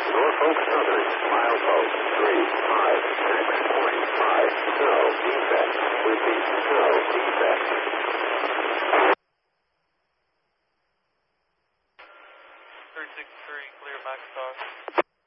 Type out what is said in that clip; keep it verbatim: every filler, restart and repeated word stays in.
Norfolk Southern, milepost three five six point five. No defect. Repeat, no defect. three six three, clear max talk.